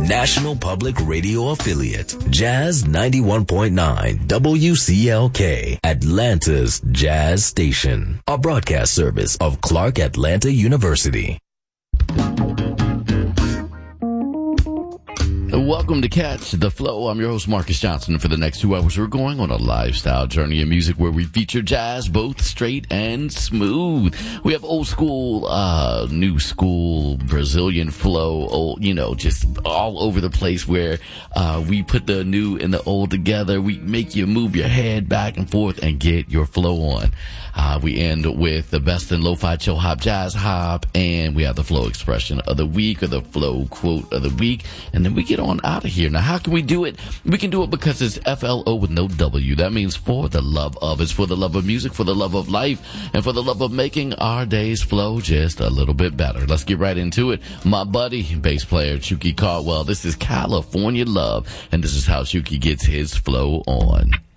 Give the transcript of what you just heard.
National Public Radio affiliate, Jazz 91.9 WCLK, Atlanta's Jazz Station, a broadcast service of Clark Atlanta University. Welcome to Catch the Flow. I'm your host, Marcus Johnson. For the next 2 hours, we're going on a lifestyle journey in music where we feature jazz, both straight and smooth. We have old school, new school, Brazilian flow, old, just all over the place where we put the new and the old together. We make you move your head back and forth and get your flow on. We end with the best in lo-fi, chill hop, jazz hop, and we have the flow expression of the week or the flow quote of the week, and then we get on out of here. Now, how can we do it? We can do it because it's FLO with no W. That means for the love of. It's for the love of music, for the love of life, and for the love of making our days flow just a little bit better. Let's get right into it. My buddy, bass player Chucky Caldwell. This is California Love, and this is how Chucky gets his flow on.